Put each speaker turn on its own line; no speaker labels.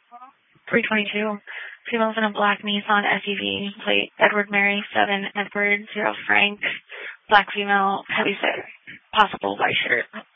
322. Females in a black Nissan SUV, plate Edward Mary 7 Edward 0 Frank, black female, heavy set, possible white shirt.